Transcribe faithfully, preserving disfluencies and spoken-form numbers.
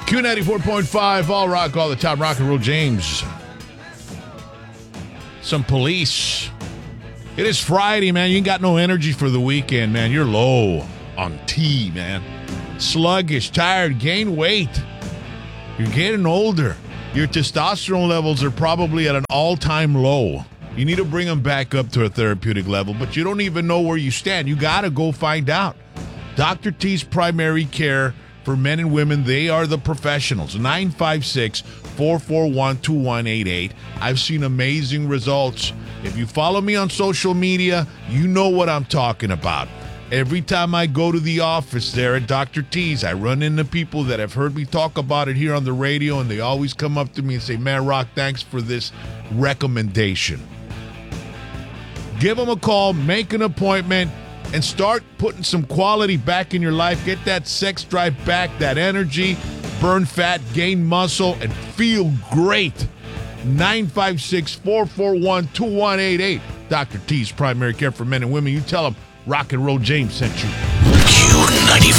Q ninety-four point five, all rock, all the time. Rock and roll, James. Some police. It is Friday, man. You ain't got no energy for the weekend, man. You're low on tea, man. Sluggish, tired, gain weight. You're getting older. Your testosterone levels are probably at an all-time low. You need to bring them back up to a therapeutic level, but you don't even know where you stand. You got to go find out. Doctor T's Primary Care for men and women, they are the professionals. nine five six, four four one, two one eight eight. I've seen amazing results. If you follow me on social media, you know what I'm talking about. Every time I go to the office there at Doctor T's, I run into people that have heard me talk about it here on the radio, and they always come up to me and say, man, Rock, thanks for this recommendation. Give them a call, make an appointment, and start putting some quality back in your life. Get that sex drive back, that energy, burn fat, gain muscle, and feel great. nine five six, four four one, two one eight eight. Doctor T's Primary Care for Men and Women. You tell them Rock and Roll James sent you. Q ninety-four.